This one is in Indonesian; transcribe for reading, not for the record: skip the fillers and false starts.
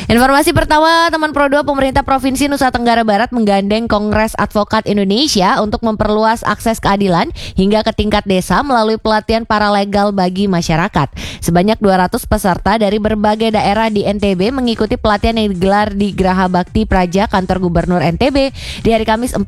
Informasi pertama, teman Pro 2, pemerintah Provinsi Nusa Tenggara Barat menggandeng Kongres Advokat Indonesia untuk memperluas akses keadilan hingga ke tingkat desa melalui pelatihan paralegal bagi masyarakat. Sebanyak 200 peserta dari berbagai daerah di NTB mengikuti pelatihan yang digelar di Geraha Bakti Praja Kantor Gubernur NTB di hari Kamis